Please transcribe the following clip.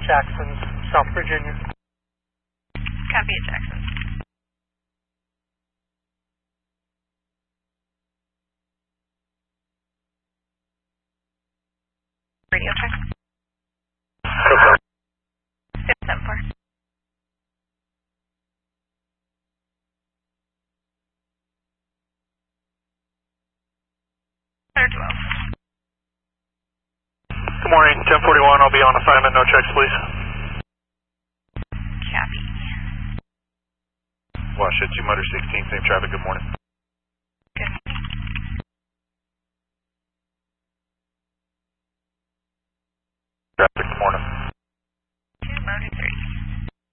Jackson, South Virginia. Copy at Jackson. Radio check. 674. Good morning, 1041, I'll be on assignment, no checks please. Copy. Wash it, 2 motor 16, same traffic, good morning.